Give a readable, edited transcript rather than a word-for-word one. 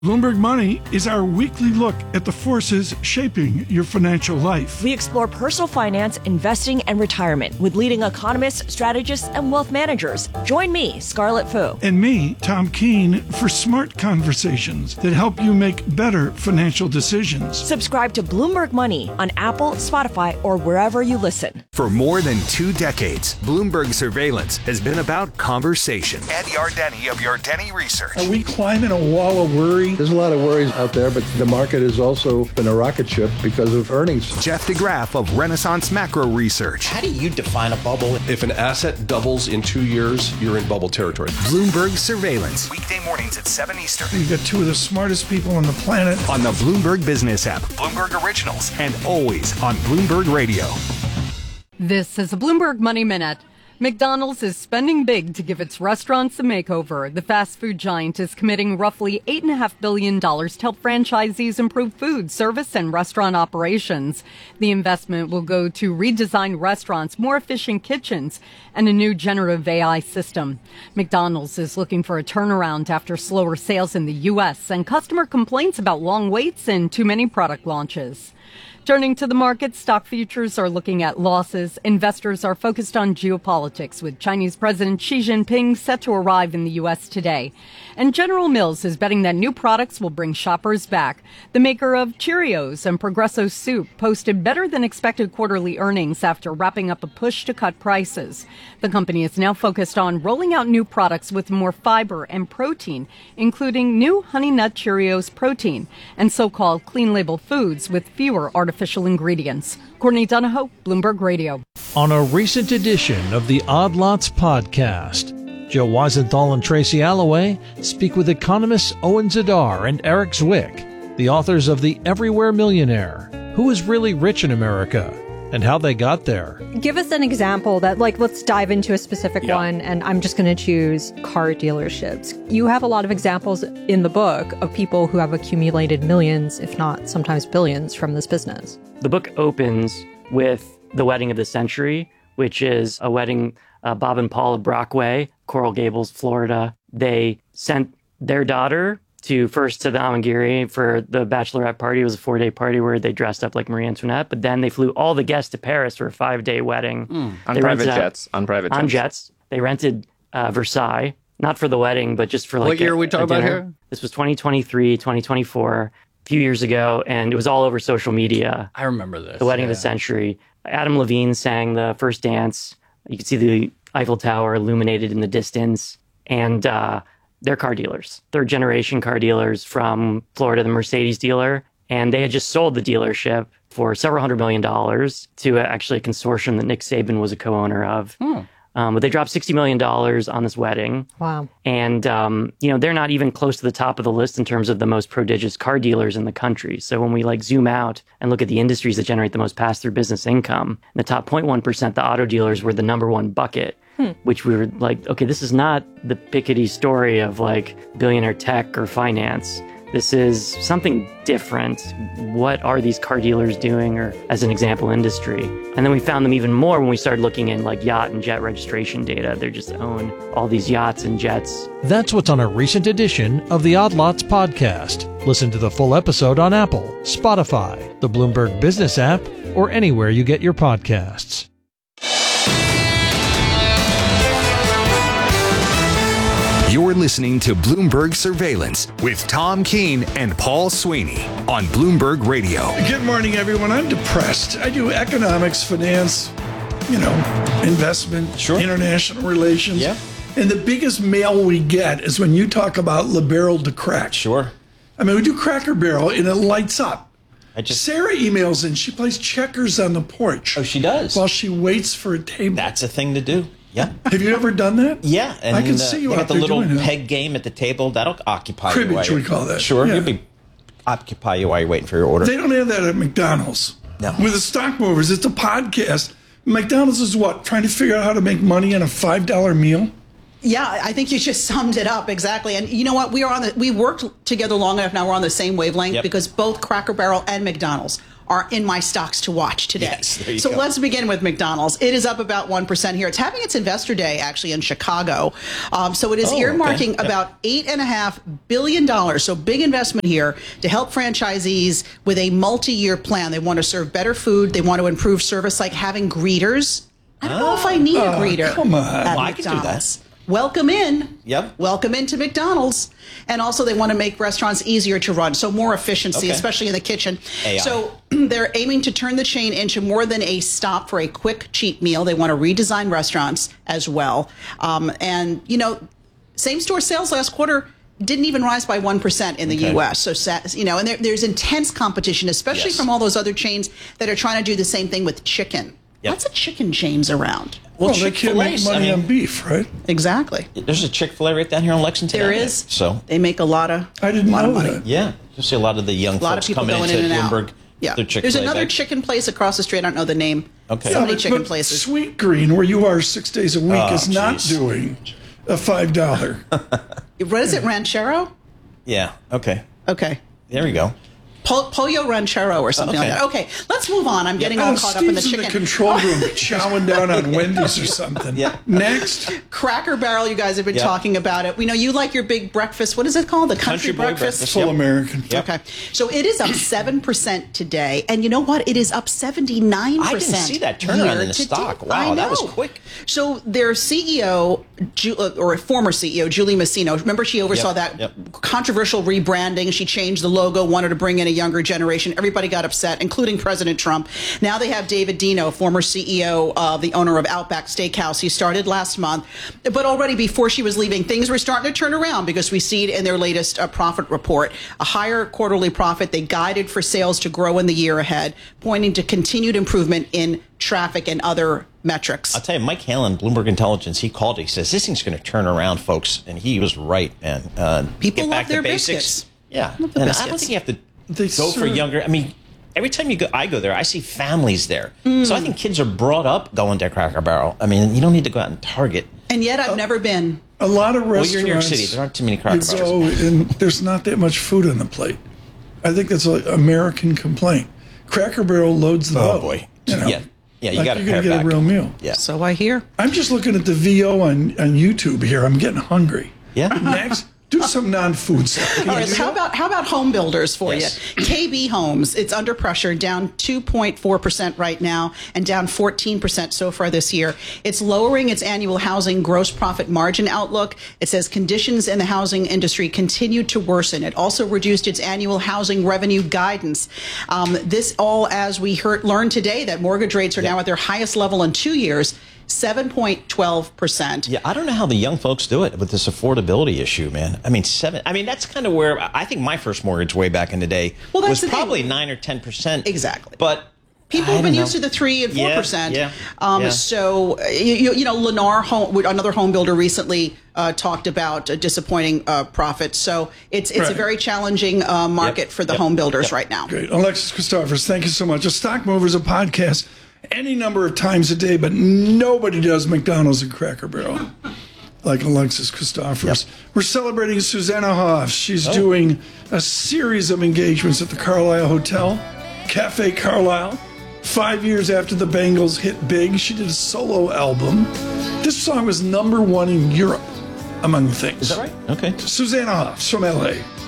Bloomberg Money is our weekly look at the forces shaping your financial life. We explore personal finance, investing, and retirement with leading economists, strategists, and wealth managers. Join me, Scarlett Fu. And me, Tom Keene, for smart conversations that help you make better financial decisions. Subscribe to Bloomberg Money on Apple, Spotify, or wherever you listen. For more than 2 decades, Bloomberg Surveillance has been about conversation. Ed Yardeni of Yardeni Research. Are we climbing a wall of worry? There's a lot of worries out there, but the market has also been a rocket ship because of earnings. Jeff DeGraff of Renaissance Macro Research. How do you define a bubble? If an asset doubles in 2 years, you're in bubble territory. Bloomberg Surveillance. Weekday mornings at 7 Eastern. You've got 2 of the smartest people on the planet. On the Bloomberg Business app, Bloomberg Originals, and always on Bloomberg Radio. This is a Bloomberg Money Minute. McDonald's is spending big to give its restaurants a makeover. The fast food giant is committing roughly $8.5 billion to help franchisees improve food, service, and restaurant operations. The investment will go to redesign restaurants, more efficient kitchens, and a new generative AI system. McDonald's is looking for a turnaround after slower sales in the U.S. and customer complaints about long waits and too many product launches. Turning to the market, stock futures are looking at losses. Investors are focused on geopolitics, with Chinese President Xi Jinping set to arrive in the U.S. today. And General Mills is betting that new products will bring shoppers back. The maker of Cheerios and Progresso Soup posted better than expected quarterly earnings after wrapping up a push to cut prices. The company is now focused on rolling out new products with more fiber and protein, including new Honey Nut Cheerios protein and so-called clean label foods with fewer artificial ingredients. Courtney Donahoe, Bloomberg Radio. On a recent edition of the Odd Lots podcast, Joe Weisenthal and Tracy Alloway speak with economists Owen Zidar and Eric Zwick, the authors of The Everywhere Millionaire, Who is Really Rich in America, and how they got there. Give us an example that, let's dive into a specific one, and I'm just going to choose car dealerships. You have a lot of examples in the book of people who have accumulated millions, if not sometimes billions, from this business. The book opens with the wedding of the century, which is a wedding Bob and Paula Brockway, Coral Gables, Florida. They sent their daughter to the Amangiri for the bachelorette party. It was a 4-day party where they dressed up like Marie Antoinette, but then they flew all the guests to Paris for a 5-day wedding. On private jets. They rented Versailles, not for the wedding, but just for what year are we talking about here? This was 2023, 2024, a few years ago, and it was all over social media. I remember this. The wedding of the century. Adam Levine sang the first dance. You could see the Eiffel Tower illuminated in the distance. And they're car dealers, third-generation car dealers from Florida, the Mercedes dealer. And they had just sold the dealership for several $100 million to actually a consortium that Nick Saban was a co-owner of. But they dropped $60 million on this wedding. Wow. And, they're not even close to the top of the list in terms of the most prodigious car dealers in the country. So when we zoom out and look at the industries that generate the most pass-through business income, in the top 0.1%, the auto dealers were the number one bucket, which we were okay, this is not the Piketty story of billionaire tech or finance. This is something different. What are these car dealers doing, or as an example, industry? And then we found them even more when we started looking in yacht and jet registration data. They just own all these yachts and jets. That's what's on a recent edition of the Odd Lots podcast. Listen to the full episode on Apple, Spotify, the Bloomberg Business app, or anywhere you get your podcasts. You're listening to Bloomberg Surveillance with Tom Keene and Paul Sweeney on Bloomberg Radio. Good morning, everyone. I'm depressed. I do economics, finance, investment, international relations. Yeah. And the biggest mail we get is when you talk about La Barrel de Crack. Sure. I mean, we do Cracker Barrel and it lights up. Sarah emails in. She plays checkers on the porch. Oh, she does? While she waits for a table. That's a thing to do. Yeah. Have you ever done that? Yeah. And I can see you out the there little doing peg game at the table. That'll occupy Cribbage, you. we call that. Sure. Yeah. You'll occupy you while you're waiting for your order. They don't have that at McDonald's. No. With the stock movers, it's a podcast. McDonald's is what? Trying to figure out how to make money on a $5 meal? Yeah, I think you just summed it up exactly. And you know what? We worked together long enough now. We're on the same wavelength because both Cracker Barrel and McDonald's are in my stocks to watch today. Yes, there you so go. let's begin with McDonald's. It is up about 1% here. It's having its investor day actually in Chicago. So it is earmarking about $8.5 billion. So big investment here to help franchisees with a multi-year plan. They want to serve better food. They want to improve service like having greeters. I don't know if I need a greeter. Come on. At I can do McDonald's. that. Welcome in. Yep. Welcome into McDonald's. And also they want to make restaurants easier to run, so more efficiency, Okay. especially in the kitchen. AI. So they're aiming to turn the chain into more than a stop for a quick, cheap meal. They want to redesign restaurants as well. And, you know, same-store sales last quarter didn't even rise by 1% in the U.S. So, you know, and there's intense competition, especially from all those other chains that are trying to do the same thing with chicken. Yep. Lots of chicken chains around. Well, they can't make money on beef, right? Exactly. There's a Chick-fil-A right down here in Lexington. There Avenue. is. So they make a lot of know money. that. Yeah, you see a lot of the young A lot of folks people coming going into in and Bloomberg. out. Yeah. Their There's Chick-fil-A another back. chicken place across the street. I don't know the name. Okay. So many chicken but places. Sweet Green, where you are 6 days a week, Oh, is not geez. doing a $5. What is it, Ranchero? Yeah. Okay. Okay. There we go. Pollo Ranchero or something like that. Okay, let's move on. I'm getting all caught up in the Steve's chicken. in the control room chowing down on Wendy's or something. Yeah. Next. Cracker Barrel, you guys have been talking about it. We know you like your big breakfast. What is it called? The country Boy breakfast? Full American. Okay. So it is up 7% today. And you know what? It is up 79%. I didn't see that turnaround in the stock. Wow, that was quick. So their CEO, or former CEO, Julie Masino, remember she oversaw that controversial rebranding. She changed the logo, wanted to bring in a younger generation. Everybody got upset, including President Trump. Now they have David Dino, former CEO, the owner of Outback Steakhouse. He started last month. But already before she was leaving, things were starting to turn around because we see it in their latest profit report. A higher quarterly profit. They guided for sales to grow in the year ahead, pointing to continued improvement in traffic and other metrics. I'll tell you, Mike Hanlon, Bloomberg Intelligence, he called it. He says, this thing's going to turn around, folks. And he was right, man. People get love back their to basics. biscuits. Yeah. Love the And I biscuits. don't think you have to go for younger. I mean, every time I go there, I see families there. So I think kids are brought up going to Cracker Barrel. I mean, you don't need to go out and Target. And yet I've never been. A lot of restaurants. Well, you're in New York City. There aren't too many Cracker you go Barrels. and there's not that much food on the plate. I think that's an American complaint. Cracker Barrel loads the boat. Oh, boy. You know? Yeah, you Like got to you're gonna pare get back. a real meal. Yeah. So I hear. I'm just looking at the VO on YouTube here. I'm getting hungry. Yeah. Next, do some non-food stuff. Can All you right, do so that? how about home builders for Yes. you? KB Homes, it's under pressure, down 2.4% right now and down 14% so far this year. It's lowering its annual housing gross profit margin outlook. It says conditions in the housing industry continue to worsen. It also reduced its annual housing revenue guidance. This all as we learned today that mortgage rates are now at their highest level in 2 years. 7.12%. Yeah, I don't know how the young folks do it with this affordability issue, man. I mean, that's kind of where I think my first mortgage way back in the day Well, that's was the thing. probably 9 or 10%. Exactly. But People I have been don't used to know. the 3 and 4%. Yeah. So, you know, Lennar, another home builder, recently talked about disappointing profits. So it's a very challenging market for the home builders right now. Great. Alexis Christophers, thank you so much. A Stock Movers, a podcast any number of times a day, but nobody does McDonald's and Cracker Barrel like Alexis Christophers. We're celebrating Susanna Hoffs. She's doing a series of engagements at the Carlisle Hotel, Cafe Carlisle. 5 years after the Bangles hit big, she did a solo album. This song was #1 in Europe, among things. Is that right? Okay. Susanna Hoffs from LA.